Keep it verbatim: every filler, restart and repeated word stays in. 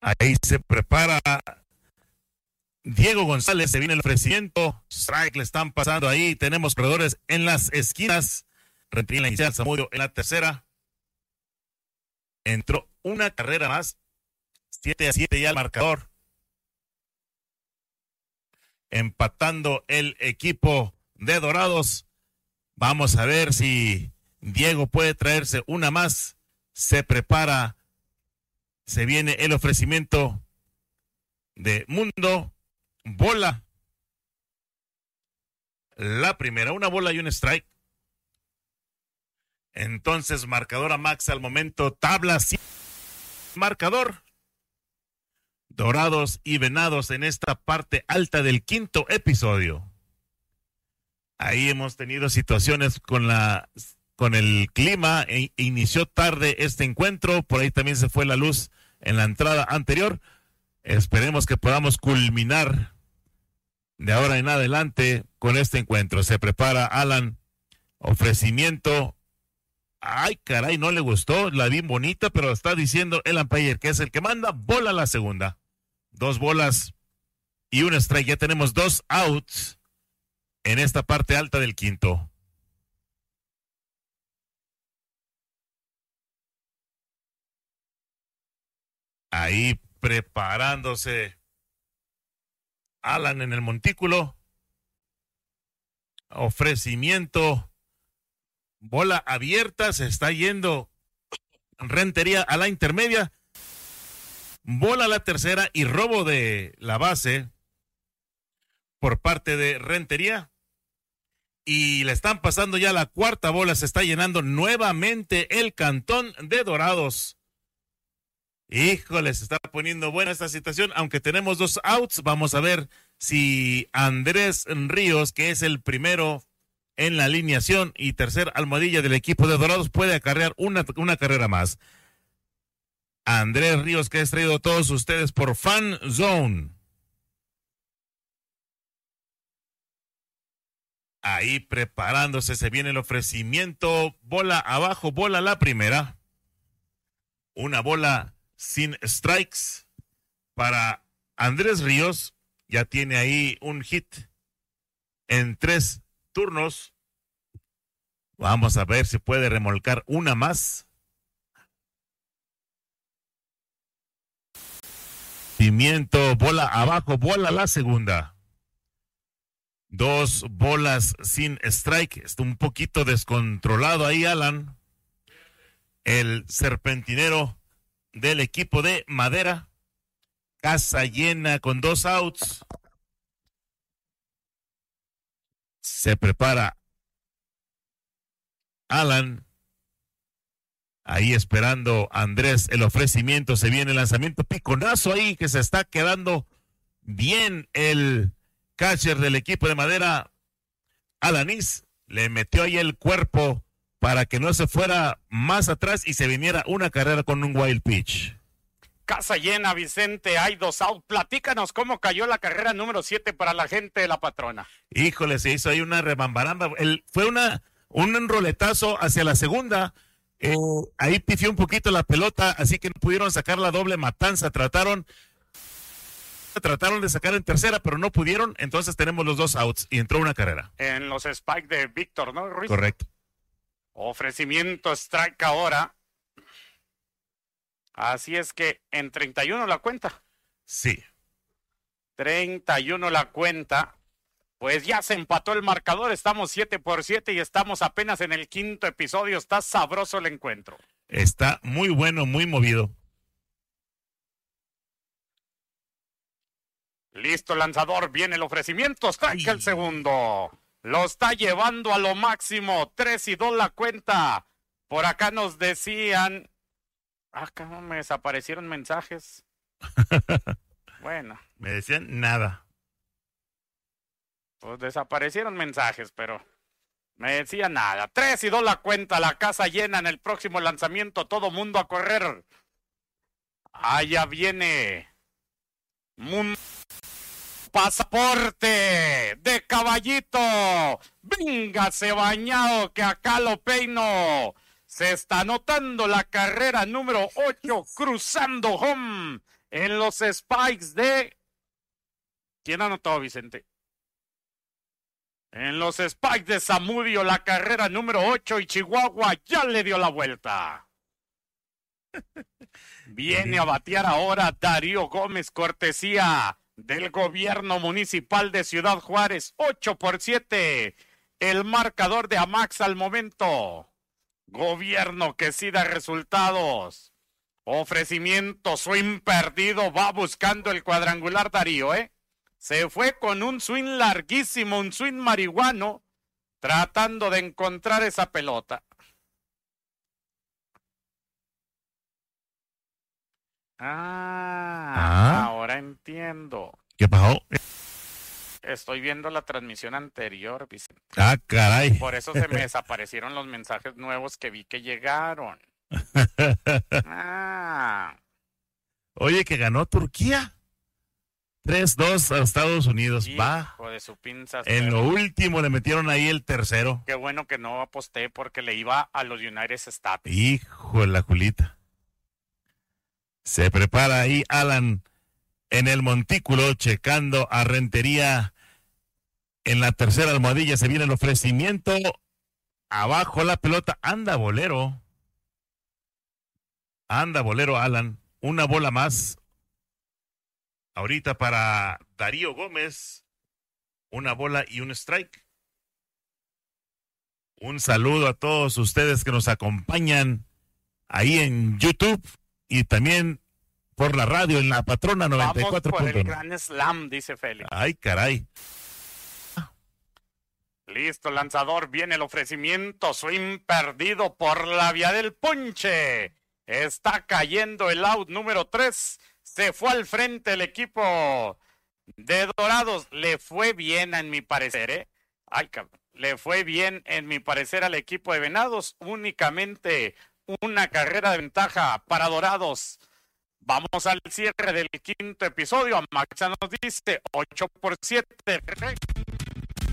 Ahí se prepara Diego González, se viene el ofrecimiento, strike le están pasando ahí, tenemos corredores en las esquinas, Rentería en la inicial, Zamudio en la tercera, entró una carrera más, siete a siete ya el marcador, empatando el equipo de Dorados. Vamos a ver si Diego puede traerse una más, se prepara, se viene el ofrecimiento de Mundo. Bola. La primera, una bola y un strike. Entonces, marcador a Max al momento, tabla, marcador. Dorados y Venados en esta parte alta del quinto episodio. Ahí hemos tenido situaciones con la con el clima, e inició tarde este encuentro, por ahí también se fue la luz en la entrada anterior. Esperemos que podamos culminar de ahora en adelante con este encuentro. Se prepara Alan, ofrecimiento. Ay, caray, no le gustó, la vi bonita, pero está diciendo el umpire que es el que manda. Bola la segunda. Dos bolas y un strike. Ya tenemos dos outs en esta parte alta del quinto. Ahí preparándose Alan en el montículo. Ofrecimiento. Bola abierta. Se está yendo Rentería a la intermedia. Bola a la tercera y robo de la base por parte de Rentería. Y le están pasando ya la cuarta bola. Se está llenando nuevamente el cantón de Dorados. Híjole, se está poniendo buena esta situación, aunque tenemos dos outs. Vamos a ver si Andrés Ríos, que es el primero en la alineación y tercer almohadilla del equipo de Dorados, puede acarrear una, una carrera más. Andrés Ríos, que ha traído a todos ustedes por Fan Zone. Ahí preparándose, se viene el ofrecimiento. Bola abajo, bola la primera. Una bola sin strikes para Andrés Ríos. Ya tiene ahí un hit en tres turnos. Vamos a ver si puede remolcar una más. Pimiento, bola abajo, bola la segunda. Dos bolas sin strike. Está un poquito descontrolado ahí Alan, el serpentinero del equipo de Madera. Casa llena con dos outs. Se prepara Alan. Ahí esperando Andrés el ofrecimiento. Se viene el lanzamiento. Piconazo ahí que se está quedando bien el catcher del equipo de Madera. Alanis le metió ahí el cuerpo para que no se fuera más atrás y se viniera una carrera con un wild pitch. Casa llena, Vicente, hay dos out. Platícanos cómo cayó la carrera número siete para la gente de la Patrona. Híjole, se hizo ahí una rebambaramba. El, fue una, un enroletazo hacia la segunda. Eh, ahí pifió un poquito la pelota, así que no pudieron sacar la doble matanza. Trataron, trataron de sacar en tercera, pero no pudieron. Entonces tenemos los dos outs y entró una carrera. En los spikes de Víctor, ¿no, Ruiz? Correcto. Ofrecimiento strike ahora. Así es que en treinta y uno la cuenta. Sí. treinta y uno la cuenta. Pues ya se empató el marcador. Estamos siete por siete y estamos apenas en el quinto episodio. Está sabroso el encuentro. Está muy bueno, muy movido. Listo, lanzador. Viene el ofrecimiento. Strike el segundo. Lo está llevando a lo máximo. tres y dos la cuenta. Por acá nos decían... Acá me desaparecieron mensajes. Bueno. Me decían nada. Pues desaparecieron mensajes, pero me decían nada. Tres y dos la cuenta, la casa llena en el próximo lanzamiento. Todo mundo a correr. Allá viene. Mundo. Pasaporte de caballito. Véngase bañado que acá lo peino. Se está anotando la carrera número ocho, cruzando home En los Spikes de... ¿Quién anotó, Vicente? En los Spikes de Zamudio, la carrera número ocho y Chihuahua ya le dio la vuelta. Viene a batear ahora Darío Gómez, cortesía del gobierno municipal de Ciudad Juárez. ocho por siete, el marcador de Amax al momento. Gobierno que sí da resultados. Ofrecimiento, swing perdido, va buscando el cuadrangular Darío, ¿eh? Se fue con un swing larguísimo, un swing marihuano, tratando de encontrar esa pelota. Ah, ah, ahora entiendo. ¿Qué pasó? Estoy viendo la transmisión anterior, Vicente. Ah, caray. Por eso se me desaparecieron los mensajes nuevos que vi que llegaron. Ah. Oye, que ganó Turquía. tres dos a Estados Unidos. Hijo Va. de su pinza. En lo último le metieron ahí el tercero. Qué bueno que no aposté porque le iba a los United States. Hijo de la culita. Se prepara ahí Alan en el montículo, checando a Rentería en la tercera almohadilla. Se viene el ofrecimiento. Abajo la pelota. Anda bolero. Anda bolero Alan. Una bola más. Ahorita para Darío Gómez. Una bola y un strike. Un saludo a todos ustedes que nos acompañan ahí en YouTube. Y también por la radio en La Patrona noventa y cuatro punto uno. Vamos por el gran slam, dice Félix. Ay, caray. Listo, lanzador, viene el ofrecimiento. Swing perdido por la vía del ponche. Está cayendo el out número tres. Se fue al frente el equipo de Dorados. Le fue bien, en mi parecer, ¿eh? Ay, cabrón. Le fue bien, en mi parecer, al equipo de Venados. Únicamente una carrera de ventaja para Dorados. Vamos al cierre del quinto episodio. Maxa nos dice ocho por siete.